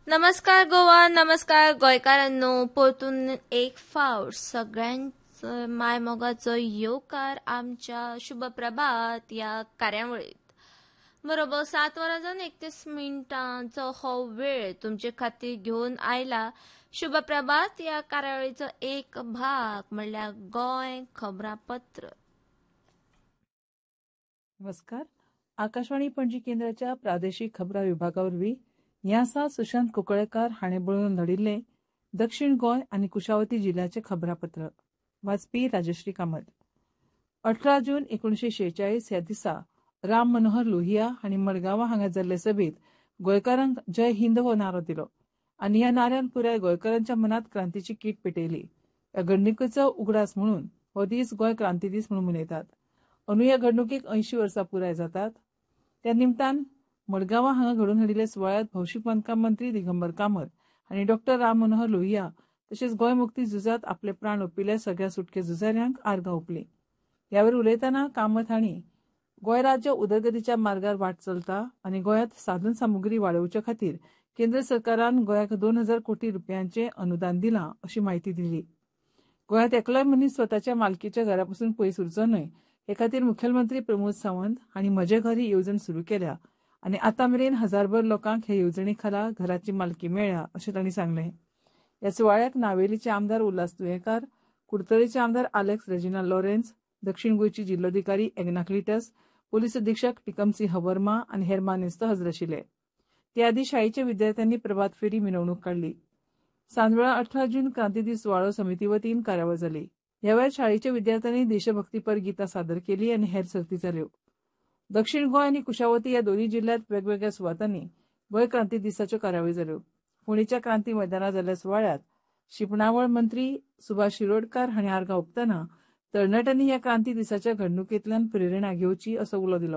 नमस्कार गोवा, नमस्कार गोंयकारांनो. परतून एक फावट सगळ्यांच मायमोगाचो येवकार आमच्या शुभ प्रभात या कार्यावळीत. बरोबर 7:31 हो वेळ तुमचे खातीर घेऊन आयला. शुभ प्रभात या कार्यावळीचो एक भाग म्हणल्यार गोंय खबरापत्र. नमस्कार. आकाशवाणी पणजी केंद्राच्या प्रादेशीक खबरां विभागावरवीं हें आसा सुशांत कुंकळेकार हाणें बरोवन धाडिल्लें दक्षिण गोंय आनी कुशावती जिल्ल्याचें खबरापत्र. वाचपी राजश्री कामत. 18 जून 1946 ह्या दिसा राम मनोहर लोहिया हांणी मडगांवां हांगा जाल्ले सभेत गोंयकारांक जय हिंद हो नारो दिलो आनी ह्या नाऱ्यान पुराय गोंयकारांच्या मनांत क्रांतीची कीट पेटयली. ह्या घडणुकेचो उगडास म्हणून हो दीस गोंय क्रांती दीस म्हणून मनयतात. अंदू ह्या घडणुकेक 80 वर्सां पुराय जातात. त्या निमतान मडगांवां हांगा घडोवन हाडिल्ल्या सुवाळ्यात भौशीक बांदकाम मंत्री दिगंबर कामत आनी डॉक्टर राम मनोहर लोहिया तशेंच गोंय मुक्ती झुजांत आपले प्राण ओंपिल्ल्या सगळ्या सुटके झुजाऱ्यांक आर्गां ओंपलीं. ह्या वेळार उलयतना कामत हांणी गोंय राज्य उदरगतीच्या मार्गार वाट चलता आनी गोंयांत साधन सामुग्री वाडोवचे खातीर केंद्र सरकारान गोंयाक 2000 कोटी रुपयांचें अनुदान दिलां अशी म्हायती दिली. गोंयांत एकलोय मनीस स्वताच्या मालकीच्या घरा पसून पयस उरचो न्हय हे खातीर मुखेलमंत्री प्रमोद सावंत हांणी म्हजे घर ही येवजण सुरू केल्या आनी आतां मेरेन हजारभर लोकांक हे येवजणे खाला घराची मालकी मेळ्ळ्या अशें तांणी सांगलें. ह्या सुवाळ्याक नावेलीचे आमदार उल्हास तुयेंकार, कुडतरेचे आमदार आलेक्स रेजिना लॉरेन्स, दक्षिण गोंयची जिल्लोधिकारी एग्ना क्लिटस, पोलीस अधीक्षक टिकमसिंह वर्मा आनी हेर मानेस्त हजर आशिल्ले. ते आदी शाळेच्या विद्यार्थ्यांनी प्रभात फेरी मिरवणूक काडली. सांजवेळा 18 जून क्रांती दीस सुवाळो समिती वतीन कार्यावळ जाली. ह्या वेळार शाळेच्या विद्यार्थ्यांनी देशभक्तीपर गितां सादर केली आनी हेर सर्ती जाल्यो. दक्षिण गोंय आनी कुशावती ह्या दोनूय जिल्ल्यांत वेगवेगळ्या सुवातांनी गोंय क्रांती दिसाच्यो कार्यावळी जाल्यो. फोंडेच्या क्रांती मैदानार जाल्ल्या सुवाळ्यात शिपणावळ मंत्री सुभाष शिरोडकार हांणी आर्गां ओंपतना तरणाट्यांनी ह्या क्रांती दिसाच्या घडणुकेंतल्यान प्रेरणा घेवची असो उलो दिलो.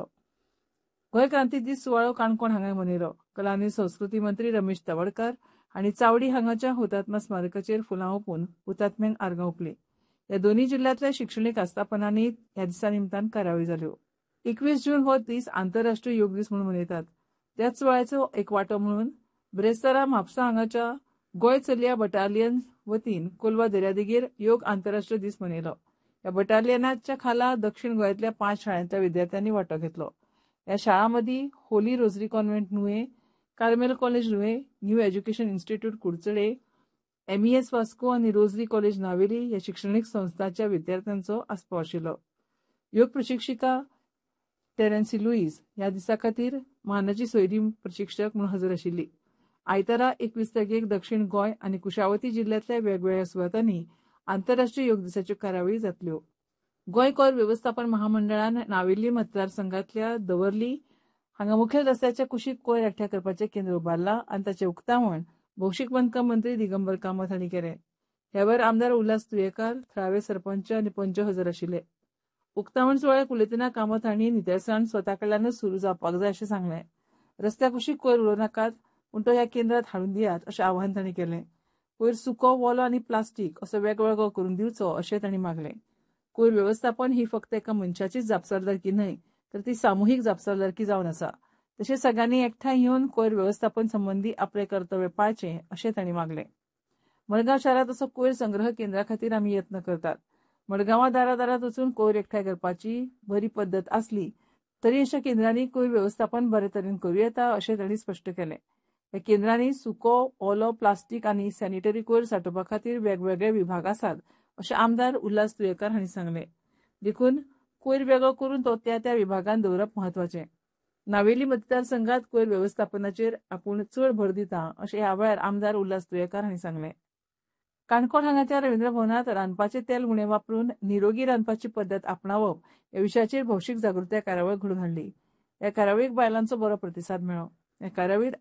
गोंय क्रांती दीस सुवाळो काणकोण हांगा मनयलो. कला आनी संस्कृती मंत्री रमेश तवडकार हांणी चावडी हांगाच्या हुतात्मा स्मारकाचेर फुलां ओंपून हुतात्म्यांक आर्गां ओंपलीं. ह्या दोनूय जिल्ल्यांतल्या शिक्षणीक आस्थापनांनी ह्या दिसा निमतान कार्यावळी जाल्यो. 21 जून हो दीस आंतरराष्ट्रीय योग दीस म्हणून मनयतात. त्याच सुवाळ्याचो एक वांटो म्हणून ब्रेस्तारा म्हापसा हांगाच्या गोंय चलया बटालियन वतीन कोलवा दर्यादेगेर योग आंतरराष्ट्रीय दीस मनयलो. ह्या बटालियनाच्या खाला दक्षिण गोंयांतल्या 5 शाळांतल्या विद्यार्थ्यांनी वांटो घेतलो. ह्या शाळां मदीं होली रोझरी कॉन्व्हेंट नुवें, कार्मेल कॉलेज नुवें, new education institute Kudchade, MES Vasco आनी रोझरी कॉलेज नावेली ह्या शिक्षणीक संस्थांच्या विद्यार्थ्यांचो आस्पाव आशिल्लो. योग प्रशिक्षिका टेरेन्सी लुईस ह्या दिसा खातीर मानाची सोयरी प्रशिक्षक म्हणून हजर आशिल्ली. आयतारा 21 तारखेक दक्षिण गोंय आनी कुशावती जिल्ल्यांतल्या वेगवेगळ्या सुवातांनी आंतरराष्ट्रीय योग दिसाच्यो कार्यावळी जातल्यो. गोंय कोयर वेवस्थापन महामंडळान नावेली मतदारसंघांतल्या दवर्ली हांगा मुखेल रस्त्याच्या कुशीक कोयर एकठांय करपाचें केंद्र उबारलां आनी ताचें उक्तावण भौशीक बांदकाम मंत्री दिगंबर कामत हांणी केलें. ह्या वेळार आमदार उल्हास तुयेंकार, थळावे सरपंच आनी पंच हजर आशिल्ले. उक्तावण सुवाळ्याक उलयतना कामत हांणी नितळसाण स्वता कडल्यानूच सुरू जावपाक जाय अशें सांगलें. रस्त्या कुशीक कोयर उडोव नाकात पूण तो ह्या केंद्रांत हाडून दियात अशें आवाहन तांणी केलें. कोयर सुको, वोलो आनी प्लास्टीक असो वेगवेगळो करून दिवचो अशें तांणी मागलें. कोयर वेवस्थापन ही फक्त एका मनशाचीच जापसालदारकी न्हय तर ती सामुहीक जापसालदारकी जावन आसा. तशेंच सगळ्यांनी एकठांय येवन कोयर वेवस्थापन संबंदी आपलें कर्तव्य पाळचें अशें तांणी मागलें. मडगांव शारांत असो कोयर संग्रह केंद्रा खातीर आमी यत्न करतात. मडगांवां दारादारांत वचून कोयर एकठांय करपाची बरी पद्दत आसली तरी अशा केंद्रांनी कोयर वेवस्थापन बरे तरेन करूं येता अशें तांणी स्पश्ट केलें. ह्या केंद्रांनी सुको, ओलो, प्लास्टीक आनी सॅनिटरी कोयर सांठोवपा खातीर वेगवेगळे विभाग आसात अशें आमदार उल्हास तुयेंकार हांणी सांगलें. देखून कोयर वेगळो करून तो त्या विभागांत दवरप म्हत्वाचें. नावेली मतदारसंघात कोयर वेवस्थापनाचेर आपूण चड भर दिता अशें ह्या वेळार आमदार उल्हास तुयेंकार हांणी सांगलें. काणकोण हांगाच्या रवींद्र भवनांत रांदपाचें तेल उणें वापरून निरोगी रांदपाची पद्दत आपणावप ह्या विशयाचेर भौशीक जागृताय कार्यावळ घडोवन हाडली. ह्या कार्यावळीक बायलांचो बरो प्रतिसाद मेळ्ळो. ह्या कार्यावळीत